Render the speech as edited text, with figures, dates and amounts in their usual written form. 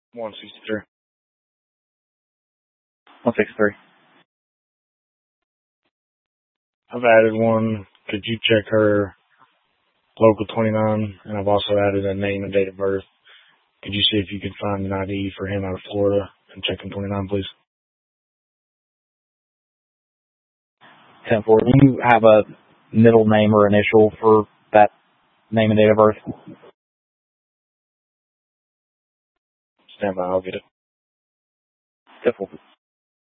163. 163. I've added one. Could you check her local 29? And I've also added a name and date of birth. Could you see if you can find an ID for him out of Florida and check him 29, please? 10-4. Do you have a middle name or initial for that name and date of birth? Stand by, I'll get it. 10-4.